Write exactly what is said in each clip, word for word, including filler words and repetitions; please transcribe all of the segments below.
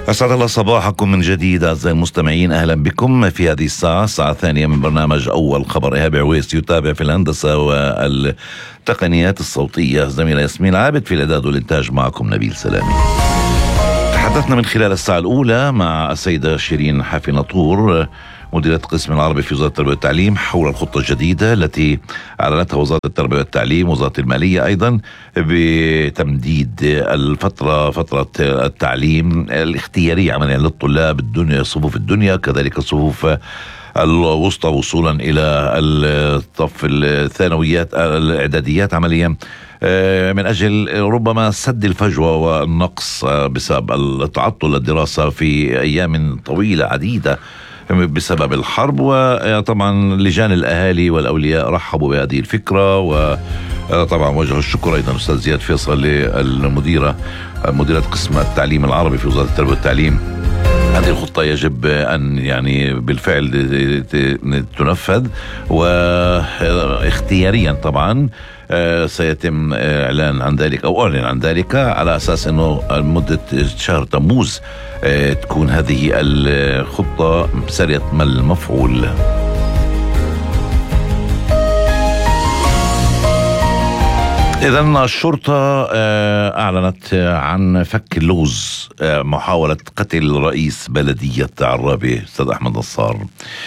أسعد الله صباحكم من جديد أعزائي المستمعين، أهلا بكم في هذه الساعة الساعة الثانية من برنامج أول خبر. إيهاب عويس يتابع في الهندسة والتقنيات الصوتية، زميلة ياسمين عابد في الإعداد والإنتاج، معكم نبيل سلامي. تحدثنا من خلال الساعة الأولى مع السيدة شيرين حافي ناطور مديرة قسم العربي في وزارة التربية والتعليم حول الخطة الجديدة التي أعلنتها وزارة التربية والتعليم وزارة المالية أيضا بتمديد الفترة فترة التعليم الاختيارية عمليا للطلاب الدنيا صفوف الدنيا كذلك الصفوف الوسطى وصولا إلى الصف الثانويات الإعداديات عمليا من أجل ربما سد الفجوة والنقص بسبب التعطل الدراسة في أيام طويلة عديدة بسبب الحرب. وطبعا لجان الأهالي والأولياء رحبوا بهذه الفكرة، وطبعا وجه الشكر أيضا أستاذ زياد فيصل للمديرة مديرة قسم التعليم العربي في وزارة التربية والتعليم. هذه الخطة يجب أن يعني بالفعل تنفذ واختياريا طبعا سيتم إعلان عن ذلك أو أعلن عن ذلك على أساس أنه مدة شهر تموز تكون هذه الخطة سريعة المفعول. إذن الشرطة أعلنت عن فك اللغز محاولة قتل رئيس بلدية عرابة أستاذ أحمد نصار،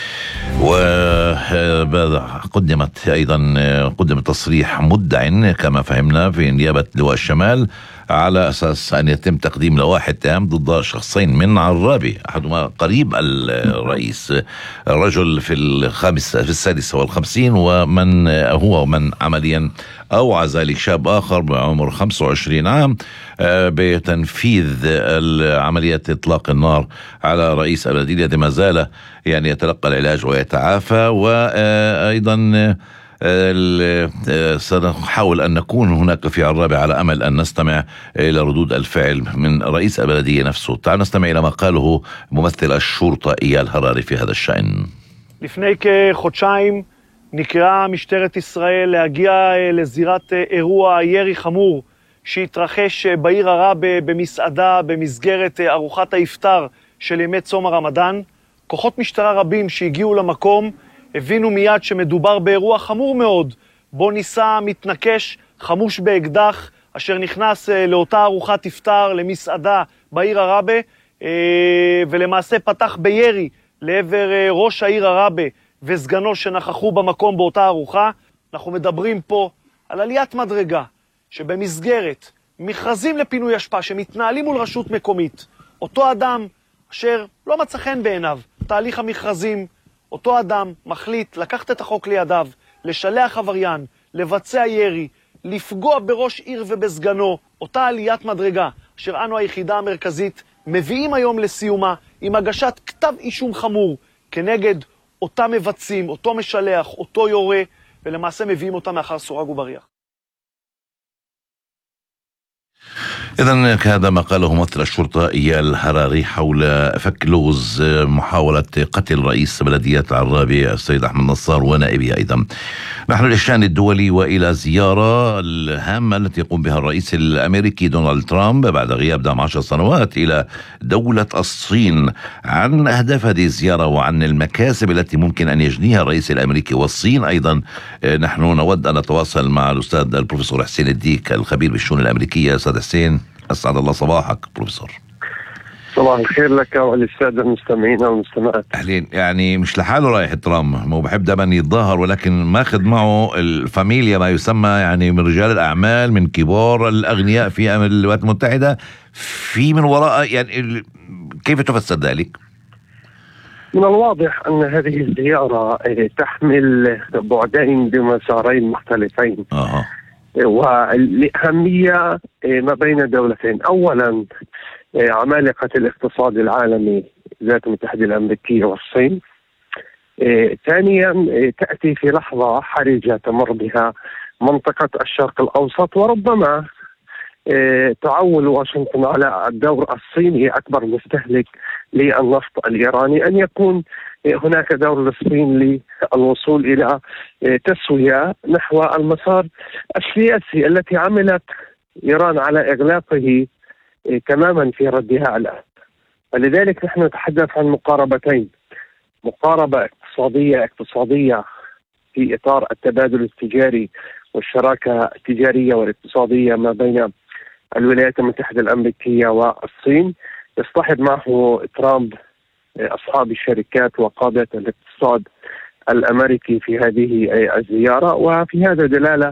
وقدمت أيضا قدم تصريح مدع كما فهمنا في نيابة لواء الشمال على أساس أن يتم تقديم لوائح اتهام ضد شخصين من عرابة، أحدهما قريب الرئيس رجل في الخامس في السادسة والخمسين، ومن هو من عمليا أوعز لشاب آخر بعمر خمسة وعشرين عام بتنفيذ عملية إطلاق النار على رئيس البلدية الذي ما زال يعني يتلقى العلاج ويتعافى. وأيضا سنحاول أن نكون هناك في عرابة على أمل أن نستمع إلى ردود الفعل من رئيس البلدية نفسه. تعال نستمع إلى ما قاله ممثل الشرطة إيال הררי في هذا الشأن. לפני כחודשיים נקראה משטרת ישראל להגיע לזירת אירוע ירי חמור שהתרחש בעיר עראבה במסעדה במסגרת ארוחת האפטר של ימי צום הרמדאן. כוחות משטרה רבים שהגיעו למקום הבינו מיד שמדובר באירוע חמור מאוד, בו ניסה מתנקש חמוש באקדח אשר נכנס לאותה ארוחת אפטר למסעדה בעיר עראבה, ולמעשה פתח בירי לעבר ראש העיר עראבה וסגנו שנכחו במקום באותה ארוחה. אנחנו מדברים פה על עליית מדרגה שבמסגרת מכרזים לפינוי אשפה שמתנהלים מול רשות מקומית, אותו אדם אשר לא מצא חן בעיניו תהליך המכרזים, אותו אדם מחליט לקחת את החוק לידיו, לשלח עבריין, לבצע ירי, לפגוע בראש עיר ובסגנו. אותה עליית מדרגה אשר אנו היחידה המרכזית מביאים היום לסיומה עם הגשת כתב אישום חמור כנגד אותם מבצעים, אותו משלח, אותו יורה, ולמעשה מביאים אותם מאחר סורג ובריח. إذن هذا ما قاله ممثل الشرطة إيال הררי حول فك لغز محاولة قتل رئيس بلدية عرابة السيد أحمد نصار ونائبه أيضا. نحن للشأن الدولي وإلى زيارة الهامة التي يقوم بها الرئيس الأمريكي دونالد ترامب بعد غياب دام عشر سنوات إلى دولة الصين. عن أهداف هذه الزيارة وعن المكاسب التي ممكن أن يجنيها الرئيس الأمريكي والصين أيضا نحن نود أن نتواصل مع الأستاذ البروفيسور حسين الديك الخبير بالشؤون الأمريكية. أستاذ حسين أسعد الله صباحك بروفيسور. صباح الخير لك وللسادة المستمعين والمستمعات. أهلين. يعني مش لحاله رايح ترامب، مو بحب دائما يتظاهر، ولكن ماخذ معه الفاميليا ما يسمى يعني من رجال الأعمال من كبار الأغنياء في الولايات المتحدة، في من وراء يعني كيف تفسر ذلك؟ من الواضح أن هذه الزيارة تحمل بعدين بمسارين مختلفين. أه. والأهمية ما بين الدولتين. أولا عمالقة الاقتصاد العالمي الولايات المتحدة الأمريكية والصين. ثانيا تأتي في لحظة حرجة تمر بها منطقة الشرق الأوسط، وربما تعول واشنطن على الدور الصيني أكبر مستهلك للنفط الإيراني أن يكون هناك دور للصين للوصول إلى تسوية نحو المسار السياسي التي عملت إيران على إغلاقه تماما في ردها الآن. ولذلك نحن نتحدث عن مقاربتين: مقاربة اقتصادية اقتصادية في إطار التبادل التجاري والشراكة التجارية والاقتصادية ما بين الولايات المتحدة الأمريكية والصين، يصطحب معه ترامب أصحاب الشركات وقادة الاقتصاد الأمريكي في هذه الزيارة. وفي هذا دلالة